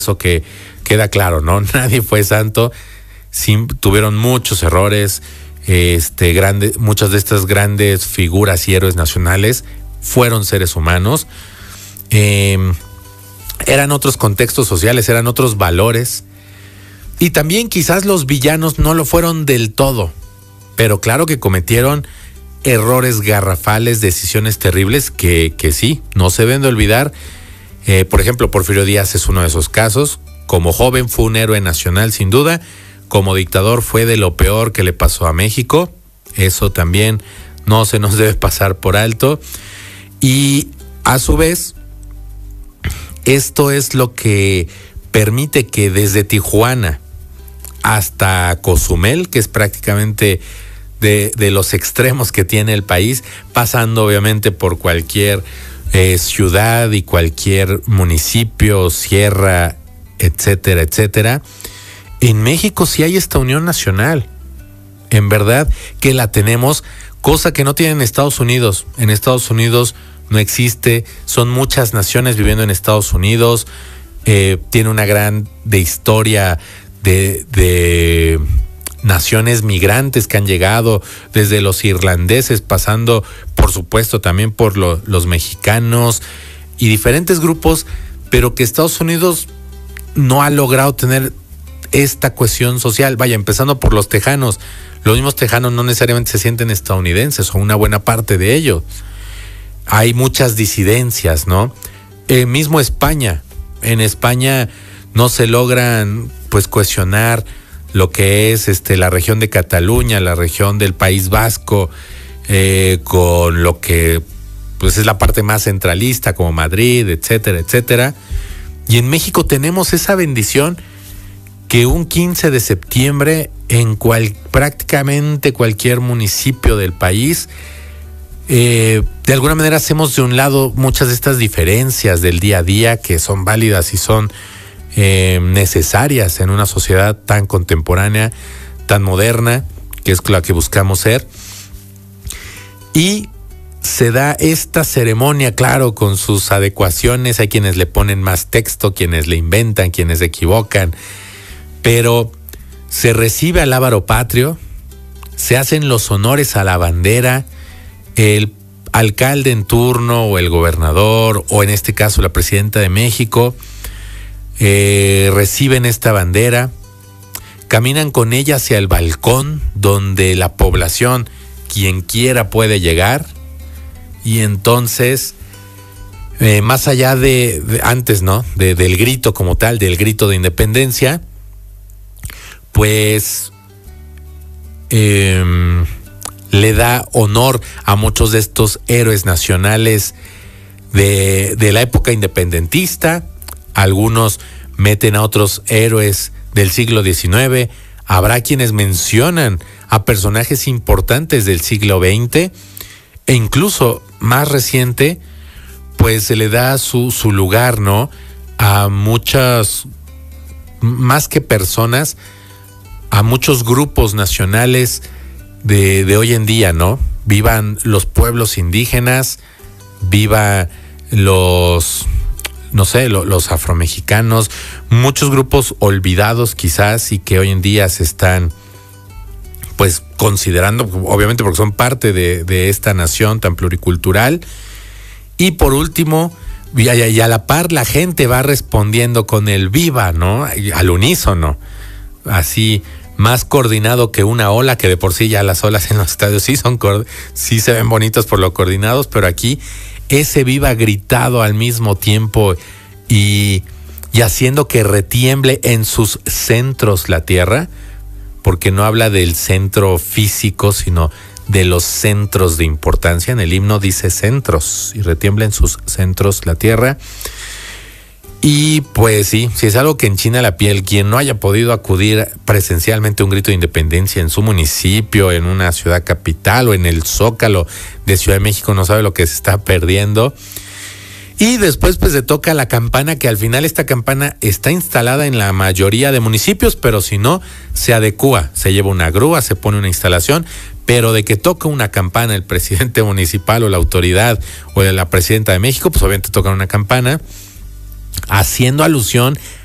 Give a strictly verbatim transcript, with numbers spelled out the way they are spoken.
eso que queda claro, ¿no? Nadie fue santo, sí, tuvieron muchos errores, este, grandes, muchas de estas grandes figuras y héroes nacionales fueron seres humanos, eh, eran otros contextos sociales, eran otros valores, y también quizás los villanos no lo fueron del todo, pero claro que cometieron errores garrafales, decisiones terribles que, que sí, no se deben de olvidar. Eh, por ejemplo, Porfirio Díaz es uno de esos casos. Como joven fue un héroe nacional sin duda, como dictador fue de lo peor que le pasó a México, eso también no se nos debe pasar por alto, y a su vez esto es lo que permite que desde Tijuana hasta Cozumel, que es prácticamente de, de los extremos que tiene el país, pasando obviamente por cualquier eh, ciudad y cualquier municipio, sierra, etcétera, etcétera. En México sí hay esta unión nacional, en verdad que la tenemos, cosa que no tiene en Estados Unidos. En Estados Unidos no existe, son muchas naciones viviendo en Estados Unidos, eh, tiene una gran de historia de, de naciones migrantes que han llegado, desde los irlandeses, pasando por supuesto también por lo, los mexicanos y diferentes grupos, pero que Estados Unidos no ha logrado tener esta cohesión social. Vaya, empezando por los tejanos. Los mismos tejanos no necesariamente se sienten estadounidenses, o una buena parte de ellos. Hay muchas disidencias, ¿no? Eh, mismo España. En España no se logran, pues, cohesionar lo que es este, la región de Cataluña, la región del País Vasco, eh, con lo que pues es la parte más centralista, como Madrid, etcétera, etcétera. Y en México tenemos esa bendición que un quince de septiembre en cual, prácticamente cualquier municipio del país, eh, de alguna manera hacemos de un lado muchas de estas diferencias del día a día que son válidas y son eh, necesarias en una sociedad tan contemporánea, tan moderna, que es la que buscamos ser. Y se da esta ceremonia, claro, con sus adecuaciones. Hay quienes le ponen más texto, quienes le inventan, quienes se equivocan, pero se recibe al lábaro patrio, se hacen los honores a la bandera, el alcalde en turno o el gobernador, o en este caso la presidenta de México, eh, reciben esta bandera, caminan con ella hacia el balcón donde la población, quien quiera, puede llegar. Y entonces, eh, más allá de, de antes, ¿no? De, del grito como tal, del grito de independencia, pues eh, le da honor a muchos de estos héroes nacionales de, de la época independentista. Algunos meten a otros héroes del siglo diecinueve. Habrá quienes mencionan a personajes importantes del siglo veinte. E incluso más reciente, pues se le da su, su lugar, ¿no? A muchas, más que personas, a muchos grupos nacionales de, de hoy en día, ¿no? Vivan los pueblos indígenas, viva los, no sé, lo, los afromexicanos, muchos grupos olvidados quizás y que hoy en día se están pues considerando, obviamente porque son parte de, de esta nación tan pluricultural. Y por último, y a, y a la par la gente va respondiendo con el viva, ¿no? Al unísono, así más coordinado que una ola, que de por sí ya las olas en los estadios sí son sí se ven bonitos por lo coordinados, pero aquí ese viva gritado al mismo tiempo y, y haciendo que retiemble en sus centros la tierra, porque no habla del centro físico, sino de los centros de importancia. En el himno dice centros y retiembla en sus centros la tierra. Y pues sí, si es algo que enchina la piel, quien no haya podido acudir presencialmente a un grito de independencia en su municipio, en una ciudad capital o en el Zócalo de Ciudad de México, no sabe lo que se está perdiendo. Y después pues se toca la campana, que al final esta campana está instalada en la mayoría de municipios, pero si no, se adecúa, se lleva una grúa, se pone una instalación, pero de que toca una campana el presidente municipal o la autoridad o la presidenta de México, pues obviamente tocan una campana, haciendo alusión